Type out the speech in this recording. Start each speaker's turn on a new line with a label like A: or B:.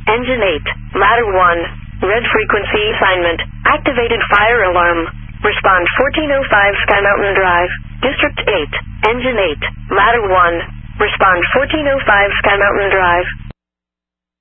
A: Engine 8, Ladder 1, red frequency assignment, activated fire alarm. Respond 1405 Sky Mountain Drive, District 8, Engine 8, Ladder 1, respond 1405 Sky Mountain Drive.